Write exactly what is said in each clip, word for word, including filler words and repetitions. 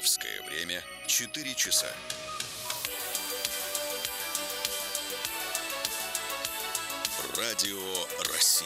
Московское время четыре часа. Радио России.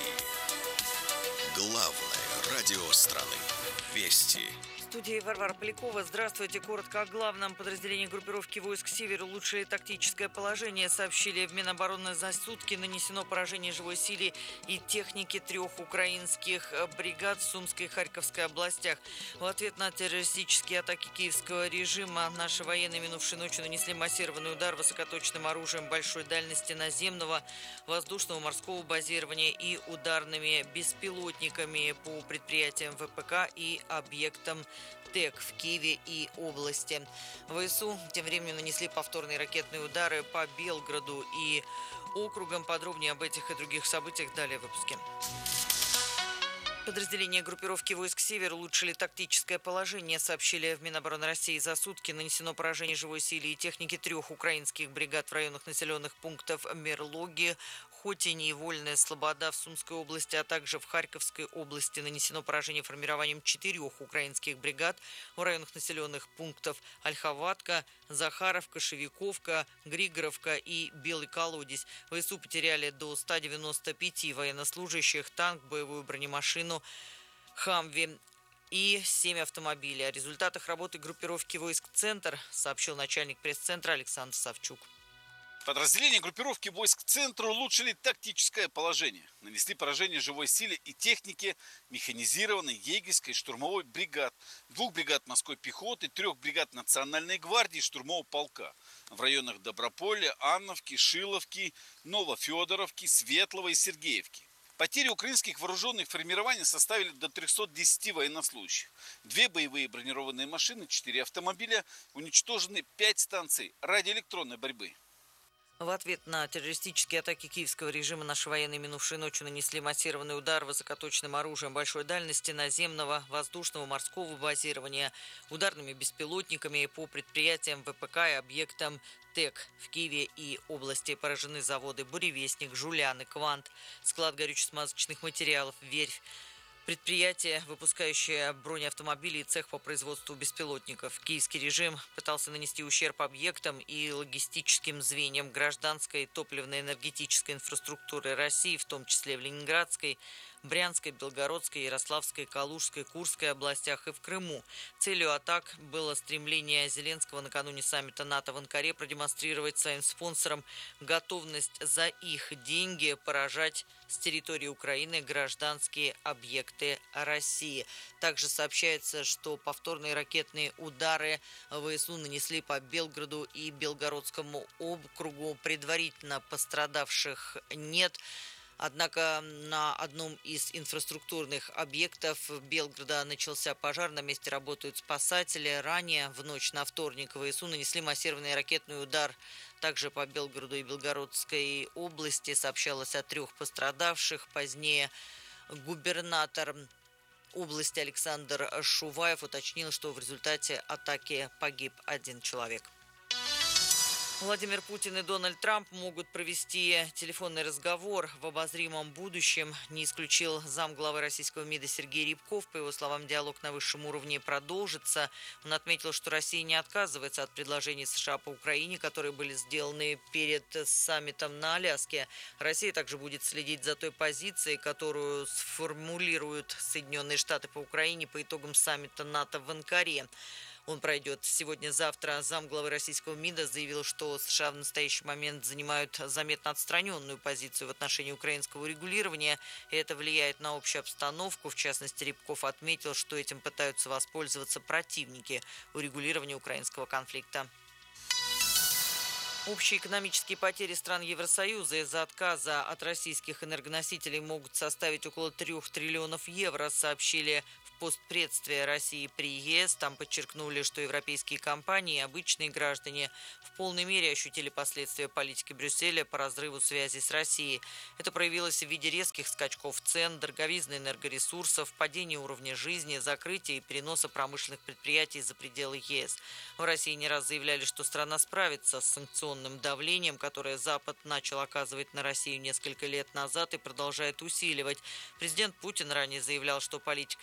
Главное радио страны. Вести. В студии Варвара Полякова. Здравствуйте. Коротко о главном. Подразделении группировки войск «Север» улучшили тактическое положение. Сообщили в Минобороны: за сутки нанесено поражение живой силе и технике трех украинских бригад в Сумской и Харьковской областях. В ответ на террористические атаки киевского режима наши военные минувшей ночью нанесли массированный удар высокоточным оружием большой дальности наземного, воздушного, морского базирования и ударными беспилотниками по предприятиям ВПК и объектам ТЭК в Киеве и области. ВСУ тем временем нанесли повторные ракетные удары по Белграду и округам. Подробнее об этих и других событиях далее в выпуске. Подразделения группировки войск «Север» улучшили тактическое положение. Сообщили в Минобороны России: за сутки нанесено поражение живой силе и технике трех украинских бригад в районах населенных пунктов Мерлоги, Хотень и Вольная Слобода в Сумской области, а также в Харьковской области. Нанесено поражение формированием четырех украинских бригад в районах населенных пунктов Ольховатка, Захаровка, Шевиковка, Григоровка и Белый Колодец. ВСУ потеряли до ста девяноста пяти военнослужащих, танк, боевую бронемашину «Хамви» и семь автомобилей. О результатах работы группировки войск «Центр» сообщил начальник пресс-центра Александр Савчук. Подразделения группировки войск «Центр» улучшили тактическое положение. Нанесли поражение живой силе и технике механизированной егерской штурмовой бригад, двух бригад морской пехоты, трех бригад Национальной гвардии и штурмового полка в районах Доброполя, Анновки, Шиловки, Новофедоровки, Светлого и Сергеевки. Потери украинских вооруженных формирований составили до трехсот десяти военнослужащих. Две боевые бронированные машины, четыре автомобиля, уничтожены пять станций радиоэлектронной борьбы. В ответ на террористические атаки киевского режима наши военные минувшей ночью нанесли массированный удар высокоточным оружием большой дальности наземного, воздушного, морского базирования, ударными беспилотниками по предприятиям ВПК и объектам ТЭК в Киеве и области. Поражены заводы «Буревестник», «Жуляны», «Квант», склад горюче-смазочных материалов «Верфь», предприятие, выпускающее бронеавтомобили, и цех по производству беспилотников. Киевский режим пытался нанести ущерб объектам и логистическим звеньям гражданской топливно-энергетической инфраструктуры России, в том числе в Ленинградской, Брянской, Белгородской, Ярославской, Калужской, Курской областях и в Крыму. Целью атак было стремление Зеленского накануне саммита НАТО в Анкаре продемонстрировать своим спонсорам готовность за их деньги поражать с территории Украины гражданские объекты России. Также сообщается, что повторные ракетные удары ВСУ нанесли по Белграду и Белгородскому округу. Предварительно пострадавших нет. Однако на одном из инфраструктурных объектов Белграда начался пожар. На месте работают спасатели. Ранее, в ночь на вторник, ВСУ нанесли массированный ракетный удар также по Белгороду и Белгородской области. Сообщалось о трех пострадавших. Позднее губернатор области Александр Шуваев уточнил, что в результате атаки погиб один человек. Владимир Путин и Дональд Трамп могут провести телефонный разговор в обозримом будущем, не исключил замглавы российского МИДа Сергей Рябков. По его словам, диалог на высшем уровне продолжится. Он отметил, что Россия не отказывается от предложений США по Украине, которые были сделаны перед саммитом на Аляске. Россия также будет следить за той позицией, которую сформулируют Соединенные Штаты по Украине по итогам саммита НАТО в Анкаре. Он пройдет сегодня-завтра. Замглавы российского МИДа заявил, что США в настоящий момент занимают заметно отстраненную позицию в отношении украинского урегулирования, и это влияет на общую обстановку. В частности, Рябков отметил, что этим пытаются воспользоваться противники урегулирования украинского конфликта. Общие экономические потери стран Евросоюза из-за отказа от российских энергоносителей могут составить около трех триллионов евро, сообщили в постпредстве России при ЕС. Там подчеркнули, что европейские компании и обычные граждане в полной мере ощутили последствия политики Брюсселя по разрыву связи с Россией. Это проявилось в виде резких скачков цен, дороговизны энергоресурсов, падения уровня жизни, закрытия и переноса промышленных предприятий за пределы ЕС. В России не раз заявляли, что страна справится с санкционным давлением, которое Запад начал оказывать на Россию несколько лет назад и продолжает усиливать. Президент Путин ранее заявлял, что политика сдерживания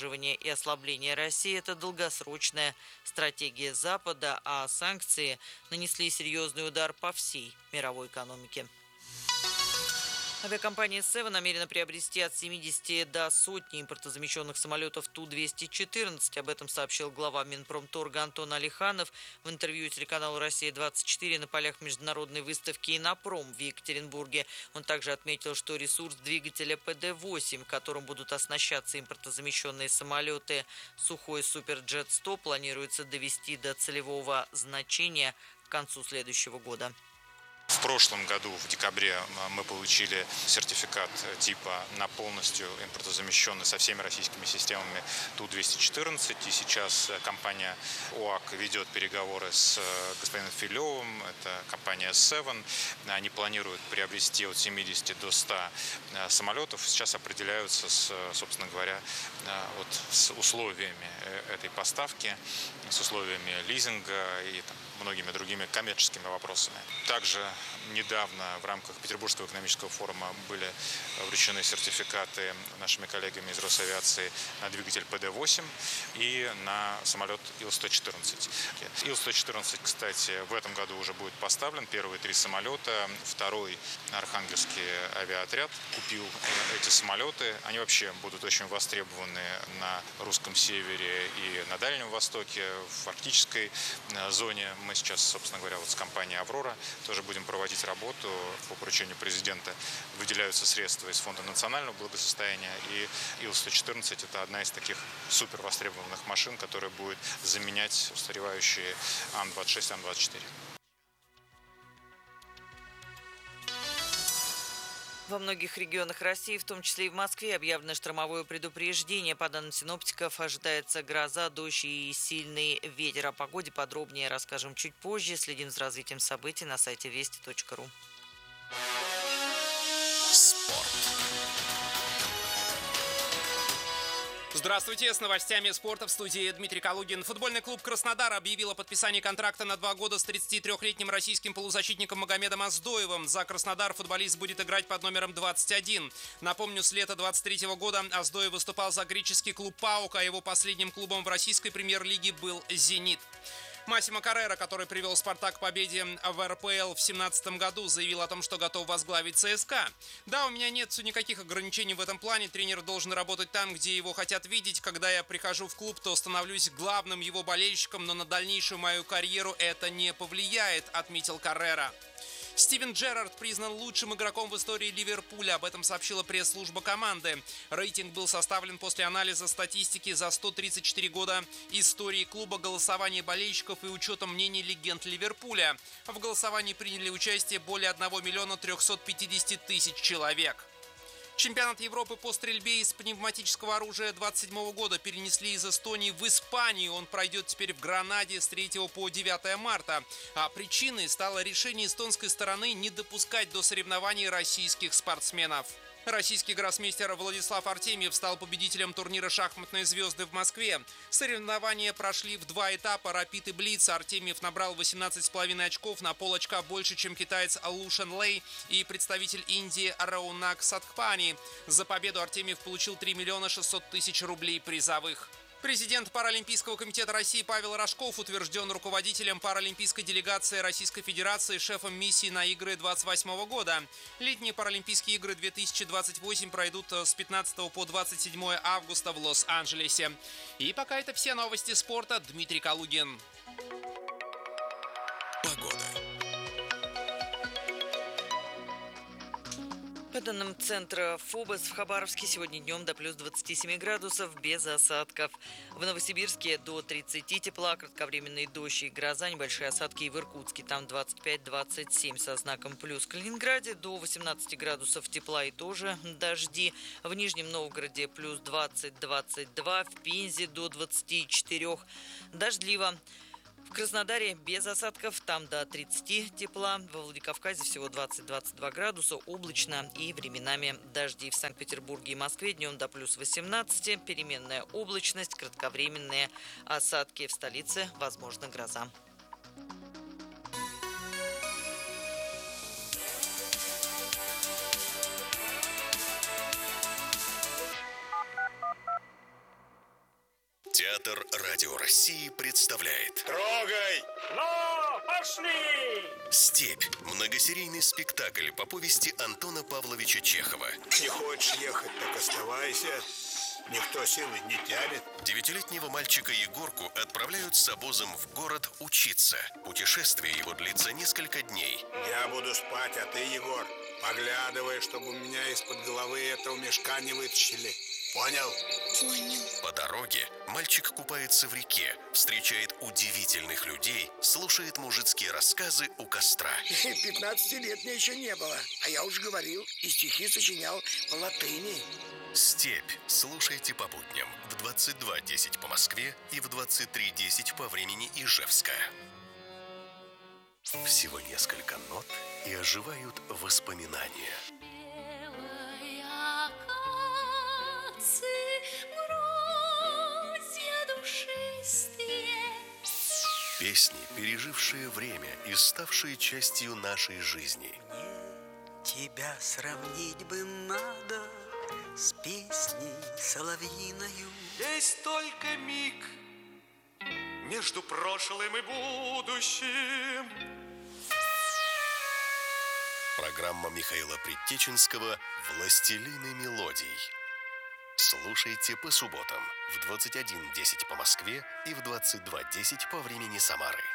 сдерживание и ослабление России – это долгосрочная стратегия Запада, а санкции нанесли серьезный удар по всей мировой экономике. Авиакомпания Seven намерена приобрести от семидесяти до сотни импортозамещенных самолетов Ту двести четырнадцать. Об этом сообщил глава Минпромторга Антон Алиханов в интервью телеканалу «Россия-двадцать четыре» на полях международной выставки «Инопром» в Екатеринбурге. Он также отметил, что ресурс двигателя Пэ Дэ восемь, которым будут оснащаться импортозамещенные самолеты «Сухой Суперджет сто», планируется довести до целевого значения к концу следующего года. В прошлом году, в декабре, мы получили сертификат типа на полностью импортозамещенный со всеми российскими системами Ту двести четырнадцать. И сейчас компания ОАК ведет переговоры с господином Филевым, это компания Seven. Они планируют приобрести от семидесяти до ста самолетов. Сейчас определяются, с, собственно говоря, вот, с условиями этой поставки, с условиями лизинга и там, многими другими коммерческими вопросами. Также недавно в рамках Петербургского экономического форума были вручены сертификаты нашими коллегами из Росавиации на двигатель Пэ Дэ восемь и на самолет Ил сто четырнадцать. Ил сто четырнадцать, кстати, в этом году уже будет поставлен. Первые три самолета. Второй Архангельский авиаотряд купил эти самолеты. Они вообще будут очень востребованы на русском севере и на Дальнем Востоке, в арктической зоне. Мы сейчас, собственно говоря, вот с компанией «Аврора» тоже будем проводить работу. По поручению президента выделяются средства из Фонда национального благосостояния. И Ил сто четырнадцать – это одна из таких супер востребованных машин, которая будет заменять устаревающие Ан двадцать шесть, Ан двадцать четыре. Во многих регионах России, в том числе и в Москве, объявлено штормовое предупреждение. По данным синоптиков, ожидается гроза, дождь и сильный ветер. О погоде подробнее расскажем чуть позже. Следим за развитием событий на сайте вести точка ру. Спорт. Здравствуйте, с новостями спорта в студии Дмитрий Калугин. Футбольный клуб «Краснодар» объявил о подписании контракта на два года с тридцатитрёхлетним российским полузащитником Магомедом Оздоевым. За «Краснодар» футболист будет играть под номером двадцать один. Напомню, с лета двадцать третьего года Оздоев выступал за греческий клуб «ПАОК», а его последним клубом в российской премьер-лиге был «Зенит». Массимо Каррера, который привел «Спартак» к победе в эр пэ эл в две тысячи семнадцатом году, заявил о том, что готов возглавить цэ эс ка а. Да, у меня нет никаких ограничений в этом плане. Тренер должен работать там, где его хотят видеть. Когда я прихожу в клуб, то становлюсь главным его болельщиком, но на дальнейшую мою карьеру это не повлияет, отметил Каррера. Стивен Джеррард признан лучшим игроком в истории Ливерпуля. Об этом сообщила пресс-служба команды. Рейтинг был составлен после анализа статистики за сто тридцать четыре года истории клуба, голосования болельщиков и учетом мнений легенд Ливерпуля. В голосовании приняли участие более одного миллиона трехсот пятидесяти тысяч человек. Чемпионат Европы по стрельбе из пневматического оружия двадцать седьмого года перенесли из Эстонии в Испанию. Он пройдет теперь в Гранаде с третьего по девятое марта. А причиной стало решение эстонской стороны не допускать до соревнований российских спортсменов. Российский гроссмейстер Владислав Артемьев стал победителем турнира «Шахматные звезды» в Москве. Соревнования прошли в два этапа «Рапид» и «Блиц». Артемьев набрал восемнадцать с половиной очков, на полочка больше, чем китаец Лушен Лэй и представитель Индии Раунак Садхпани. За победу Артемьев получил три миллиона шестьсот тысяч рублей призовых. Президент Паралимпийского комитета России Павел Рожков утвержден руководителем паралимпийской делегации Российской Федерации, шефом миссии на игры двадцать восьмого года. Летние Паралимпийские игры две тысячи двадцать восемь пройдут с пятнадцатого по двадцать седьмое августа в Лос-Анджелесе. И пока это все новости спорта. Дмитрий Калугин. Погода. По данным центра ФОБОС, в Хабаровске сегодня днем до плюс двадцати семи градусов без осадков. В Новосибирске до тридцати тепла, кратковременный дождь и гроза, небольшие осадки и в Иркутске. Там двадцать пять - двадцать семь со знаком плюс. В Калининграде до восемнадцати градусов тепла и тоже дожди. В Нижнем Новгороде плюс двадцать - двадцать два. В Пензе до двадцати четырёх дождливо. В Краснодаре без осадков, там до тридцати тепла. Во Владикавказе всего двадцать - двадцать два градуса, облачно и временами дожди. В Санкт-Петербурге и Москве днем до плюс восемнадцати, переменная облачность, кратковременные осадки. В столице возможна гроза. Театр Радио России представляет Трогай! Ну, пошли! «Степь» – многосерийный спектакль по повести Антона Павловича Чехова. Не хочешь ехать, так оставайся. Никто силы не тянет. Девятилетнего мальчика Егорку отправляют с обозом в город учиться. Путешествие его длится несколько дней. Я буду спать, а ты, Егор, поглядывай, чтобы у меня из-под головы этого мешка не вытащили. Понял? По дороге мальчик купается в реке, встречает удивительных людей, слушает мужицкие рассказы у костра. Пятнадцати лет мне еще не было, а я уже говорил и стихи сочинял по латыни. «Степь» слушайте по будням в двадцать два десять по Москве и в двадцать три десять по времени Ижевска. Всего несколько нот, и оживают воспоминания. Песни, пережившие время и ставшие частью нашей жизни. Тебя сравнить бы надо с песней соловьиною. Есть только миг между прошлым и будущим. Программа Михаила Предтеченского «Властелины мелодий». Слушайте по субботам в двадцать один десять по Москве и в двадцать два десять по времени Самары.